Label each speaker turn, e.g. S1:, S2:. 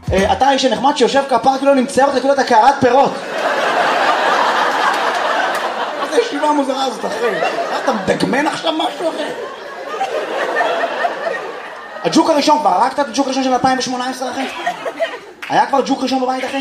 S1: אתה האיש הנחמד שיושב כפר כאילו נמצא אותך כאילו אתה קערת פירות. איזה ישיבה מוזרה הזאת, אחי. אתה מדגמן עכשיו משהו, אחי? הג'וק הראשון כבר, הרגת את הג'וק הראשון של 2018, אחי? היה כבר ג'וק ראשון בבית, אחי?